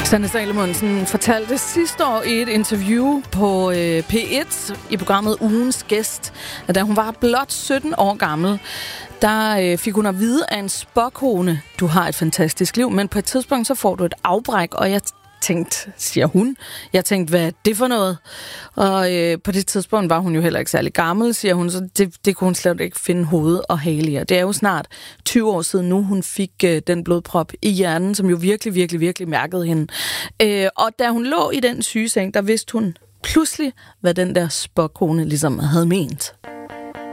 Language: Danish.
Sanne Salomonsen fortalte sidste år i et interview på P1 i programmet Ugens Gæst, at da hun var blot 17 år gammel, der fik hun at vide af en spåkone: du har et fantastisk liv, men på et tidspunkt så får du et afbræk. Og jeg tænkte, siger hun, hvad er det for noget? Og på det tidspunkt var hun jo heller ikke særlig gammel, siger hun, så det kunne hun slet ikke finde hoved og hale i. Og det er jo snart 20 år siden nu, hun fik den blodprop i hjernen, som jo virkelig mærkede hende. Og da hun lå i den sygeseng, der vidste hun pludselig, hvad den der spåkone ligesom havde ment.